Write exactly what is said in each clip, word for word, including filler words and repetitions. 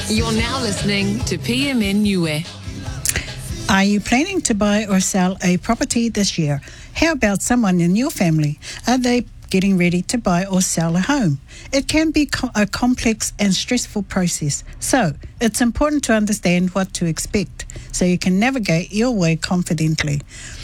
You're now listening to P M N Niue. Are you planning to buy or sell a property this year? How about someone in your family? Are they getting ready to buy or sell a home? It can be co- a complex and stressful process, so it's important to understand what to expect so you can navigate your way confidently.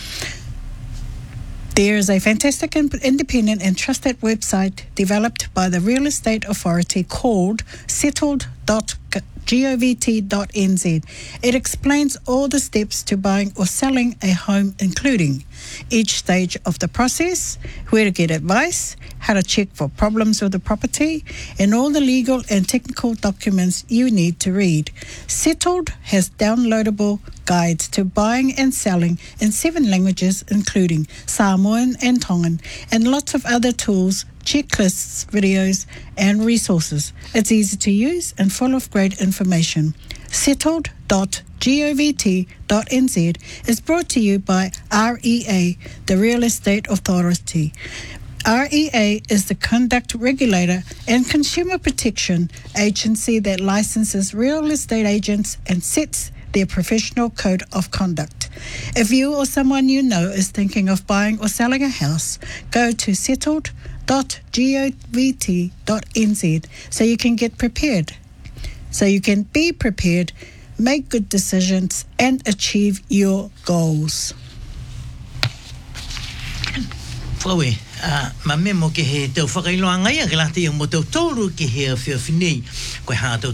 There is a fantastic independent and trusted website developed by the Real Estate Authority called settled dot govt dot n z. It explains all the steps to buying or selling a home, including each stage of the process, where to get advice, how to check for problems with the property, and all the legal and technical documents you need to read. Settled has downloadable guides to buying and selling in seven languages, including Samoan and Tongan, and lots of other tools, checklists, videos, and resources. It's easy to use and full of great information. settled dot govt dot n z is brought to you by R E A, the Real Estate Authority. R E A is the conduct regulator and consumer protection agency that licenses real estate agents and sets their professional code of conduct. If you or someone you know is thinking of buying or selling a house, go to settled dot govt dot n z so you can get prepared. So you can be prepared, make good decisions, and achieve your goals. Flawe, uh, ma memo ke he tau whakailoa ngai a ke lata i mo tau tōru ke he a whiawhinei. Koe hā tau